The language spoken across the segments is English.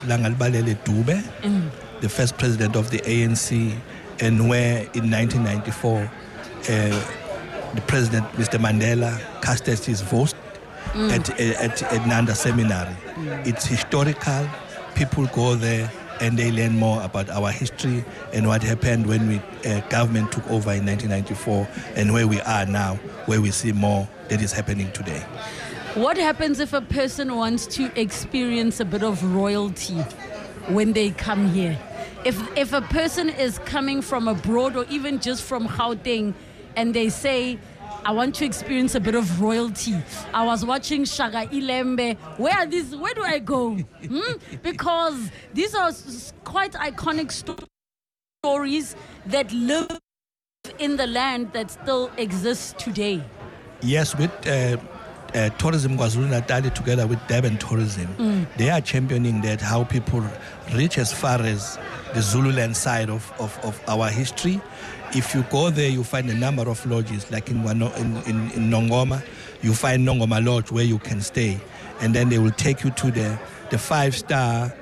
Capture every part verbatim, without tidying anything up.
Langalbalele Dube, mm. the first president of the A N C, and where in nineteen ninety-four, uh, the president, Mister Mandela, casted his vote mm. at, at, at Nanda Seminary. Mm. It's historical. People go there and they learn more about our history and what happened when we uh, government took over in nineteen ninety-four and where we are now, where we see more that is happening today. What happens if a person wants to experience a bit of royalty when they come here? If if a person is coming from abroad or even just from Gauteng and they say, I want to experience a bit of royalty. I was watching Shaka Ilembe. Where are these? Where do I go? Hmm? Because these are quite iconic sto- stories that live in the land that still exists today. Yes, with uh, uh, Tourism KwaZulu-Natal together with Durban Tourism, mm. they are championing that how people reach as far as the Zululand side of, of, of our history. If you go there, you find a number of lodges, like in, Wano, in, in, in Nongoma, you find Nongoma Lodge where you can stay. And then they will take you to the, the five-star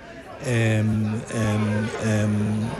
um, um, um,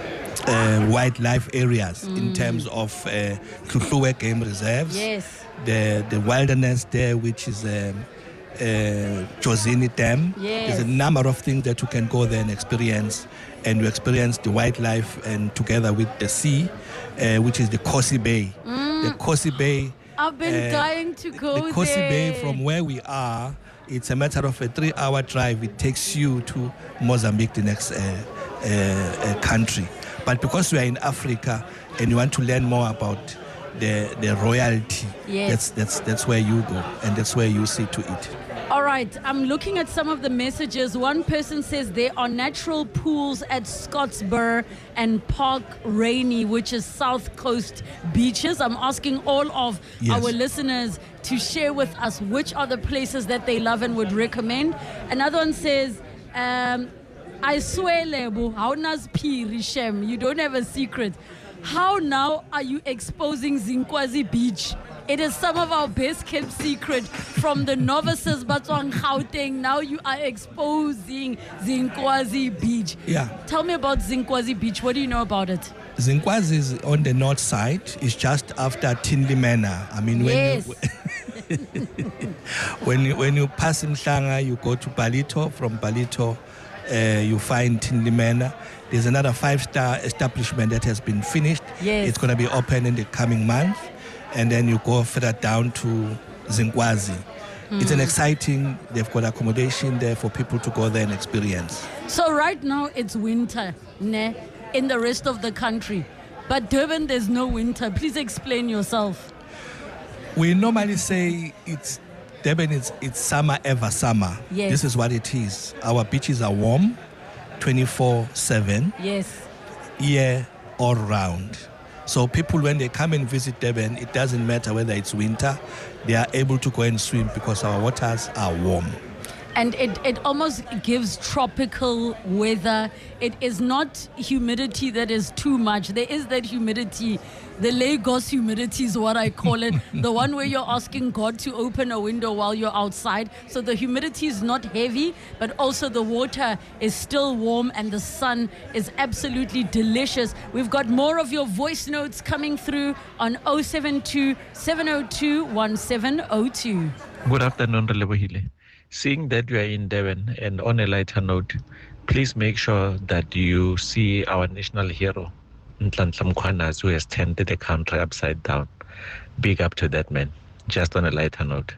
uh, wildlife areas mm. in terms of uh, Tlhutlhuwe Game Reserves. Yes. The, the wilderness there, which is um, uh, Jozini Dam. Yes. There's a number of things that you can go there and experience. And you experience the wildlife and together with the sea, uh, which is the Kosi Bay. Mm. The Kosi Bay. I've been uh, dying to go there. The Kosi there. Bay, from where we are, it's a matter of a three-hour drive. It takes you to Mozambique, the next uh, uh, uh, country. But because we are in Africa and you want to learn more about the the royalty, yes. that's that's that's where you go and that's where you see to it. All right, I'm looking at some of the messages. One person says there are natural pools at Scottsboro and Park Rainy, which is South Coast beaches. I'm asking all of yes. our listeners to share with us which are the places that they love and would recommend. Another one says, um, I swear, Lebo, how nas P Rishem, you don't have a secret. How now are you exposing Zinkwazi Beach? It is some of our best kept secret from the novices, Batswang Gauteng. Now you are exposing Zinkwazi Beach. Yeah. Tell me about Zinkwazi Beach. What do you know about it? Zinkwazi is on the north side. It's just after Tinley Manor. I mean, when yes. you, when you when you pass Mhlanga, you go to Palito. From Palito, uh, you find Tinley Manor. There's another five-star establishment that has been finished. Yes. It's going to be open in the coming month. And then you go further down to Zinkwazi. Mm. It's an exciting, they've got accommodation there for people to go there and experience. So right now it's winter, ne, in the rest of the country. But Durban, there's no winter. Please explain yourself. We normally say it's Durban, it's, it's summer ever summer. Yes. This is what it is. Our beaches are warm, twenty-four seven. Yes. Year all round. So people, when they come and visit Durban, it doesn't matter whether it's winter, they are able to go and swim because our waters are warm. And it, it almost gives tropical weather. It is not humidity that is too much. There is that humidity. The Lagos humidity is what I call it. The one where you're asking God to open a window while you're outside. So the humidity is not heavy, but also the water is still warm and the sun is absolutely delicious. We've got more of your voice notes coming through on oh seven two, seven oh two, one seven oh two. Good afternoon, Relebohile. Seeing that you are in Durban, and on a lighter note, please make sure that you see our national hero, Nhlanhla Mkhwanazi, who has turned the country upside down. Big up to that man. Just on a lighter note.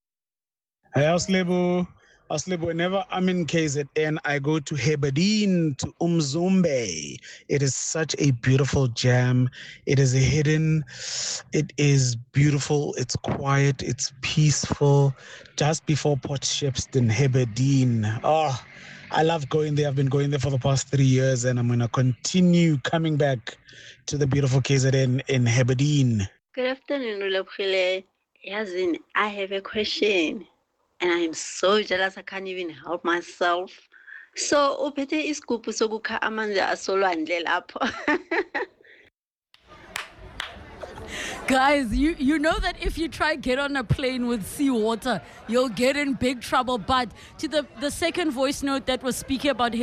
Hi, Aslebo. Aslebo, whenever I'm in K Z N, I go to Heberdine, to Umzumbe. It is such a beautiful jam. It is a hidden, it is beautiful, it's quiet, it's peaceful. Just before Port Shepstone, Heberdine. Oh, I love going there. I've been going there for the past three years, and I'm going to continue coming back to the beautiful K Z N in Heberdine. Good afternoon, Ulapkhile. Yazin, I have a question. And I'm so jealous I can't even help myself. So, uphethe isigubhu sokukha amanzi asolwandle lapho. Guys, you, you know that if you try get on a plane with seawater, you'll get in big trouble. But to the, the second voice note that was speaking about